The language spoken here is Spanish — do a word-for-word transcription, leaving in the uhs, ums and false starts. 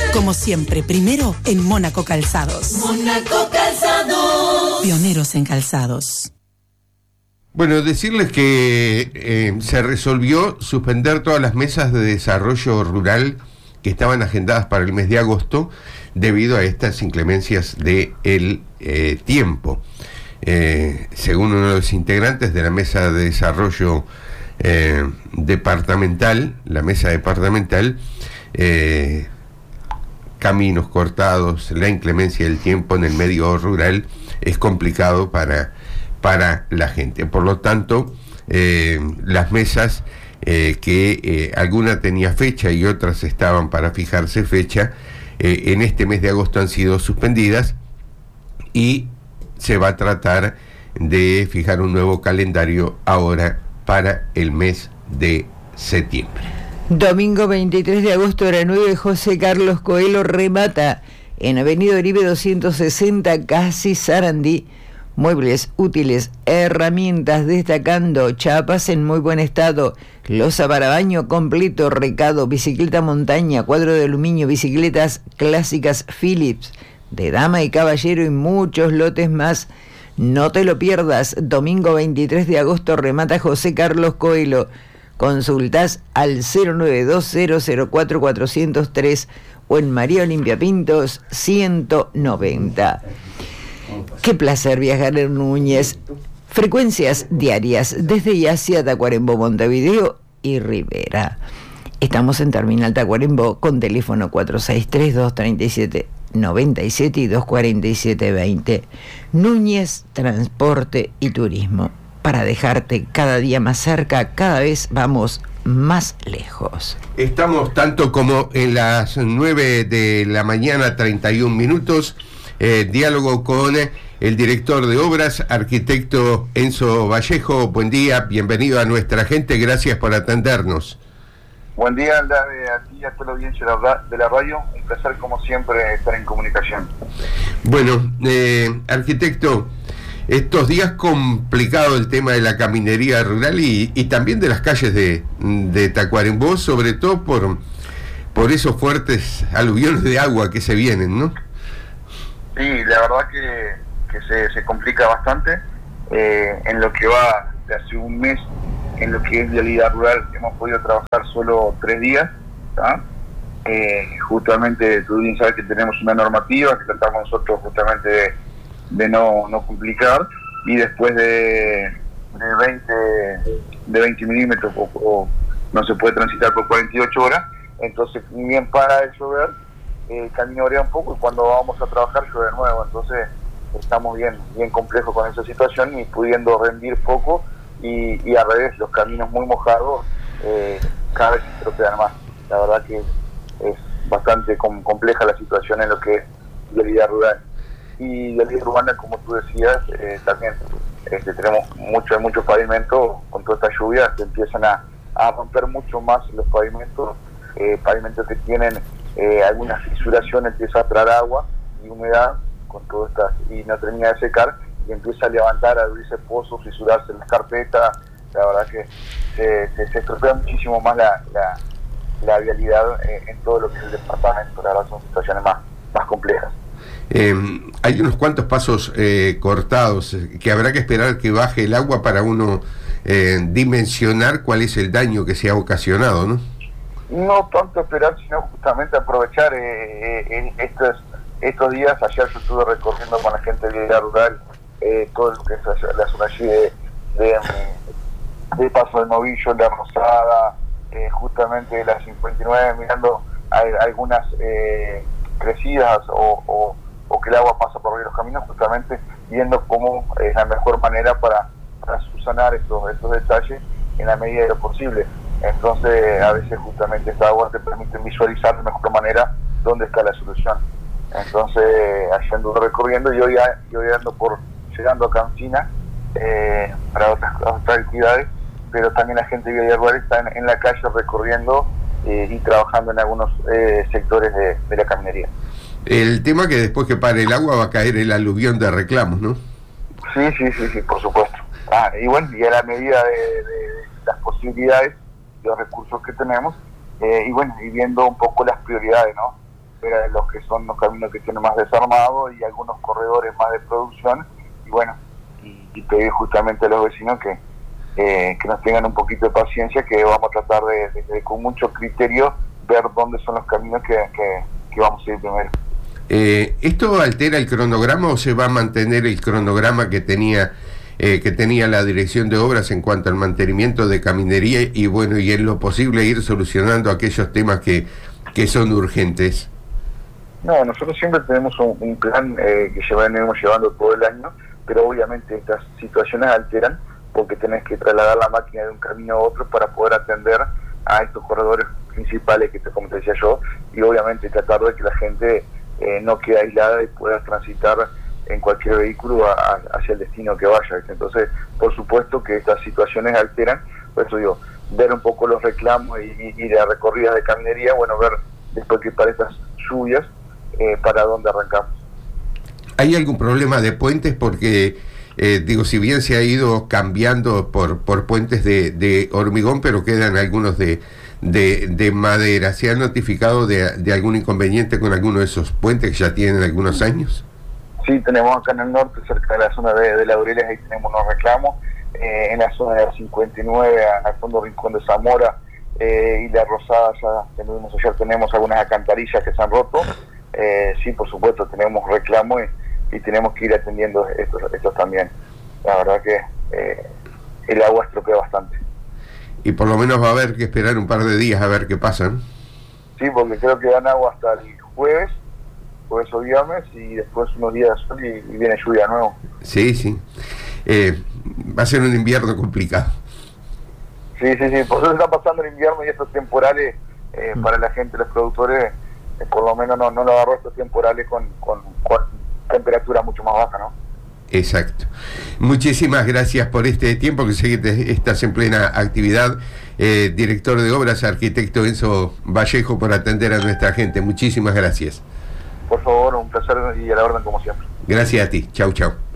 Como siempre, primero en Mónaco Calzados. Mónaco Calzados. Pioneros en calzados. Bueno, decirles que eh, se resolvió suspender todas las mesas de desarrollo rural que estaban agendadas para el mes de agosto debido a estas inclemencias del de eh, tiempo. Eh, según uno de los integrantes de la mesa de desarrollo eh, departamental, la mesa departamental, eh, caminos cortados, la inclemencia del tiempo en el medio rural es complicado para, para la gente. Por lo tanto, eh, las mesas eh, que eh, alguna tenía fecha y otras estaban para fijarse fecha, eh, en este mes de agosto han sido suspendidas y se va a tratar de fijar un nuevo calendario ahora para el mes de septiembre. Domingo veintitrés de agosto, hora nueve, José Carlos Coelho remata en Avenida Oribe doscientos sesenta, casi Sarandí. Muebles útiles, herramientas, destacando chapas en muy buen estado, loza para baño completo, recado, bicicleta montaña, cuadro de aluminio, bicicletas clásicas Philips, de dama y caballero y muchos lotes más. No te lo pierdas, domingo veintitrés de agosto remata José Carlos Coelho. Consultas al cero nueve dos cero cero cuatro cuatro cero tres o en María Olimpia Pintos ciento noventa. Qué placer viajar en Núñez. Frecuencias diarias desde y hacia Tacuarembó, Montevideo y Rivera. Estamos en Terminal Tacuarembó con teléfono cuatro seis tres, dos tres siete, nueve siete y dos cuatro siete dos cero. Núñez Transporte y Turismo. Para dejarte cada día más cerca, cada vez vamos más lejos. Estamos tanto como en las nueve de la mañana, treinta y un minutos, eh, diálogo con el director de obras, arquitecto Enzo Vallejo. Buen día, bienvenido a nuestra gente, gracias por atendernos. Buen día, a ti y a toda la audiencia de la radio, un placer como siempre estar en comunicación. Bueno, eh, arquitecto, estos días complicado el tema de la caminería rural y, y también de las calles de, de Tacuarembó, sobre todo por, por esos fuertes aluviones de agua que se vienen, ¿no? Sí, la verdad que, que se, se complica bastante. Eh, en lo que va de hace un mes, en lo que es vialidad rural, hemos podido trabajar solo tres días, ¿tá? Eh, justamente tú bien sabes que tenemos una normativa que tratamos nosotros justamente de de no, no complicar, y después de, de veinte de veinte milímetros o, o no se puede transitar por cuarenta y ocho horas, entonces bien para de llover, eh, el camino orea un poco y cuando vamos a trabajar llueve de nuevo, entonces estamos bien bien complejos con esa situación y pudiendo rendir poco y, y al revés, los caminos muy mojados eh, cada vez se estropean más. La verdad que es bastante com- compleja la situación en lo que es vialidad rural. Y la ley urbana, como tú decías, eh, también este, tenemos mucho, muchos pavimentos, con toda esta lluvia se empiezan a, a romper mucho más los pavimentos, eh, pavimentos que tienen eh, alguna fisuración, empieza a traer agua y humedad con todas estas, y no termina de secar, y empieza a levantar, a abrirse pozos, fisurarse las carpetas. La verdad que se, se, se estropea muchísimo más la, la, la vialidad eh, en todo lo que es el departamento. La verdad son situaciones más, más complejas. Eh, hay unos cuantos pasos eh, cortados eh, que habrá que esperar que baje el agua para uno eh, dimensionar cuál es el daño que se ha ocasionado, ¿no? No tanto esperar, sino justamente aprovechar eh, eh, estos, estos días. Ayer yo estuve recorriendo con la gente de la rural eh, todo lo que es la zona allí de, de, de Paso del Novillo, La Rosada, eh, justamente la cincuenta y nueve, mirando a, a algunas eh, crecidas o, o o que el agua pasa por los caminos, justamente viendo cómo es la mejor manera para, para subsanar estos, estos detalles en la medida de lo posible. Entonces, a veces justamente esta agua te permite visualizar de mejor manera dónde está la solución. Entonces, allá ando recorriendo y hoy, y hoy ando por, llegando a Cancina eh, para otras, otras actividades, pero también la gente de Villarruel está en, en la calle recorriendo eh, y trabajando en algunos eh, sectores de, de la caminería. El tema que después que pare el agua va a caer el aluvión de reclamos, ¿no? Sí, sí, sí, sí, por supuesto. Ah, y bueno, y a la medida de, de las posibilidades, los recursos que tenemos, eh, y bueno, y viendo un poco las prioridades, ¿no? era los que son los caminos que tienen más desarmados y algunos corredores más de producción, y bueno, y, y pedir justamente a los vecinos que, eh, que nos tengan un poquito de paciencia, que vamos a tratar de, de, de con mucho criterio ver dónde son los caminos que, que, que vamos a ir primero. Eh, ¿Esto altera el cronograma o se va a mantener el cronograma que tenía eh, que tenía la dirección de obras en cuanto al mantenimiento de caminería y bueno, y en lo posible ir solucionando aquellos temas que, que son urgentes? No, nosotros siempre tenemos un, un plan eh, que venimos llevando todo el año, pero obviamente estas situaciones alteran porque tenés que trasladar la máquina de un camino a otro para poder atender a estos corredores principales que te, como te decía yo, y obviamente tratar de que la gente eh, no quede aislada y pueda transitar en cualquier vehículo a, a, hacia el destino que vaya. Entonces, por supuesto que estas situaciones alteran, por eso digo, ver un poco los reclamos y, y, y las recorridas de caminería, bueno, ver después que para estas lluvias, eh, para dónde arrancamos. ¿Hay algún problema de puentes? Porque, eh, digo, si bien se ha ido cambiando por, por puentes de, de hormigón, pero quedan algunos de, de, de madera. ¿Se ha notificado de, de algún inconveniente con alguno de esos puentes que ya tienen algunos años? Sí, tenemos acá en el norte, cerca de la zona de, de Laureles, ahí tenemos unos reclamos. Eh, en la zona de la cincuenta y nueve, al fondo Rincón de Zamora eh, y la Rosada, ya tenemos, ayer tenemos algunas alcantarillas que se han roto. Eh, sí, por supuesto, tenemos reclamos y, y tenemos que ir atendiendo estos, estos también. La verdad que eh, el agua estropea bastante. Y por lo menos va a haber que esperar un par de días a ver qué pasa, ¿no? Sí, porque creo que dan agua hasta el jueves, jueves o viernes, y después unos días de sol y, y viene lluvia de nuevo. Sí, sí. Eh, va a ser un invierno complicado. Sí, sí, sí. Por eso está pasando el invierno y estos temporales eh, mm. para la gente, los productores, eh, por lo menos no, no lo agarró estos temporales con, con, con temperatura mucho más baja, ¿no? Exacto. Muchísimas gracias por este tiempo, que sé que estás en plena actividad. Eh, director de obras, arquitecto Enzo Vallejo, por atender a nuestra gente. Muchísimas gracias. Por favor, un placer y a la orden como siempre. Gracias a ti. Chau, chau.